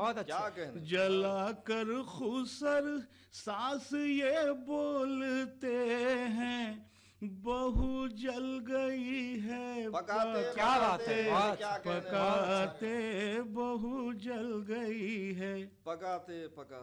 बहुत अच्छा। क्या कहने। जला कर खुसर सास ये बोलते हैं, बहू जल गई है पकाते क्या बात है, बहुत क्या अच्छा, कहने। पकाते, बहू जल गई है। पकाते